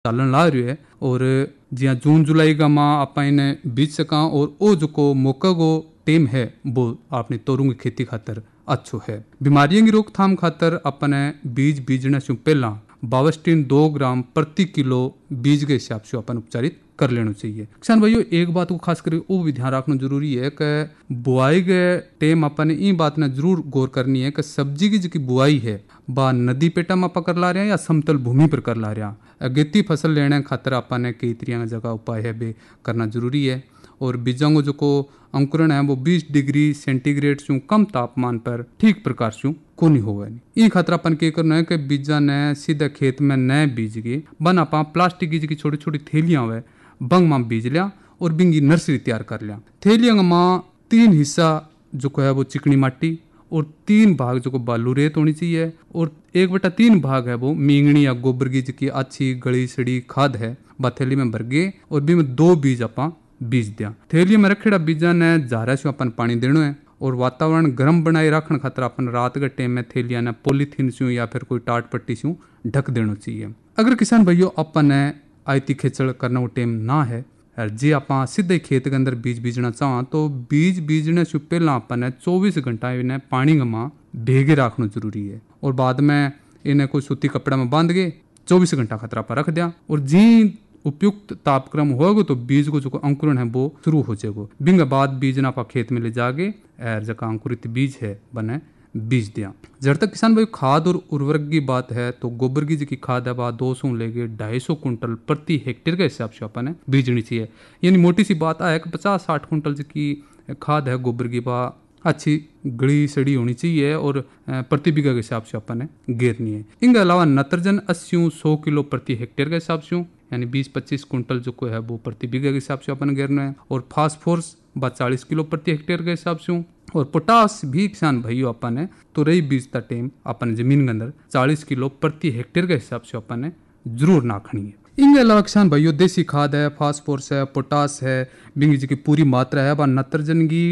चालन ला रही है। और जिया जून जुलाई का माह आप इन्हें बीज सका और ओ जो को मौका को टेम है वो आपने तोरूं की खेती खातर अच्छो है। बीमारियों की रोकथाम खातर अपने बीज बीजने से पहला बावस्टीन 2 ग्राम प्रति किलो बीज के हिसाब से अपन उपचारित कर लेना चाहिए। किसान भाइयों एक बात को खास कर वो भी ध्यान रखना जरूरी है कि बुआई के टाइम अपन इन बात ने जरूर गौर करनी है कि सब्जी की जो बुआई है बा नदी पेटा में आप कर ला रहे हैं या समतल भूमि पर कर ला रहे हैं। अगेती फसल लेने खातर अपन ने कई तरह जगह उपाय है बे करना जरूरी है। और बीजों को जो को अंकुरण है वो 20 डिग्री सेंटीग्रेड से कम तापमान पर ठीक प्रकार से को नहीं होगा। ई खातर अपन के करना है कि बीजा ने सीधा खेत में नए बीज के बन आप प्लास्टिक की छोटी छोटी थैलियां हुए बंग मां बीज लिया और बिंगी नर्सरी तैयार कर लिया। थैलियां मां 3 हिस्सा जो है वो चिकनी माटी और 3 भाग जो बालू रेत होनी चाहिए और 1/3 भाग है वो मींगनी या गोबर की अच्छी गली सड़ी खाद है बा थैली में भर गए और भी में 2 बीज आप बीज दिया। थैली में रखेड़ा बीजा ने झारा से अपन पानी देना है और वातावरण गर्म बनाए रखने खातर अपन रात के टाइम में थैलियां ने पॉलीथीन से या फिर कोई टाट पट्टी से ढक देना चाहिए। अगर किसान भाइयों अपन आयती खेचड़ करना वो टाइम ना है जी आप सीधे खेत के अंदर बीज बीजना चाह तो बीज बीजने से पहला अपन 24 घंटा इन्हें पानी में भेगे रखना जरूरी है और बाद में इन्हें कोई सूती कपड़ा में बांध के 24 घंटा खतरा पर रख दिया और जी उपयुक्त तापक्रम होगा तो बीज को जो अंकुरण है वो शुरू हो जाएगा। बिंग बाद बीज ना आप खेत में ले जाके जगह अंकुरित बीज है बने बीज दिया। जब तक किसान भाई खाद और उर्वरक की बात है तो गोबर की जी खाद है बात 200 लेके 250 कुंटल प्रति हेक्टेयर के हिसाब से अपन बीजनी चाहिए। यानी मोटी सी बात है कि 50-60 कुंटल की खाद है गोबर की बा अच्छी गड़ी सड़ी होनी चाहिए और प्रति बीघा के हिसाब से अपन घेरनी है। इनके अलावा नत्रजन 80-100 किलो प्रति हेक्टेयर के हिसाब से यानी 20-25 कुंटल जो है वो प्रति बीघा के हिसाब से अपन घेरना है और फास्फोरस 40 किलो प्रति हेक्टेयर के हिसाब से और पोटास भी किसान भाइयों अपन है तो रही बीज का टाइम अपन जमीन के अंदर 40 किलो प्रति हेक्टेयर के हिसाब से अपन ने जरूर नाखनी है। इनके अलावा किसान भाइयों देसी खाद है, फास्फोरस है, पोटास है, बिंग की पूरी मात्रा है, नत्रजन की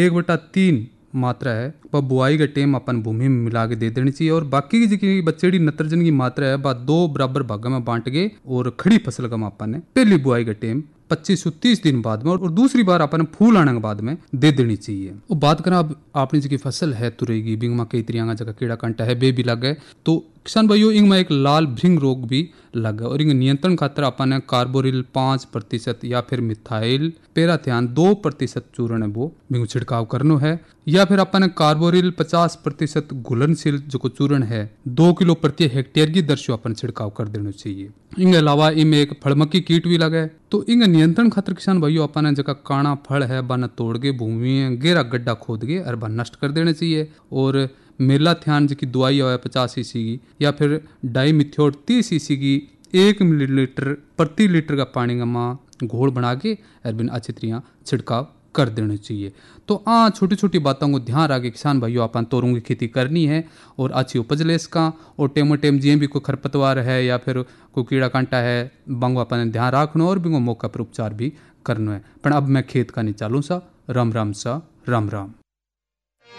1/3 मात्रा है वह बुआई के टाइम अपन भूमि में मिला के दे देनी चाहिए और बाकी की जी बचेड़ी नत्रजन की मात्रा है वह 2 बराबर भागों में बांट के और खड़ी फसल का अपन ने पहली बुआई के टाइम 25 से 30 दिन बाद में और दूसरी बार अपन फूल आने के बाद में दे देनी चाहिए। और बात करें अब आपने जी फसल है तुरेगी बिंग में कई तरह जगह कीड़ा कांटा है बे भी लग गए तो किसान भाइयों इनमें एक लाल भृंग रोग भी लग गया और इनके नियंत्रण खातर अपन कार्बोरिल 5% या फिर मिथाइल पेराथियान 2% चूर्ण है वो बिंग छिड़काव करनो है या फिर अपन कार्बोरिल 50% घुलनशील जो चूर्ण है 2 किलो प्रति हेक्टेयर की दर से अपन छिड़काव कर देना चाहिए। इनके अलावा इनमें एक फड़मक्की कीट भी लगे तो इनके नियंत्रण खातर किसान भाइयों अपन जगह काना फल है बन तोड़ के भूमि में गहरा गड्ढा खोद के और बन नष्ट कर देना चाहिए और मेलाथियान जी की दवाई है 50 सीसी की या फिर डाईमिथ्योट 30 सीसी की 1 मिलीलीटर प्रति लीटर का पानी में घोल बना के और अच्छी तरह छिड़काव कर देना चाहिए। तो छोटी छोटी बातों को ध्यान रख के किसान भाइयों अपन तोरों की खेती करनी है और अच्छी उपज ले इसका और टेमो टेम जी भी कोई खरपतवार है या फिर कोई कीड़ा कांटा है बंगो अपन ध्यान रखना और बिंगो मौका पर उपचार भी करना है। पर अब मैं खेत का नहीं चालू सा राम राम सा राम राम।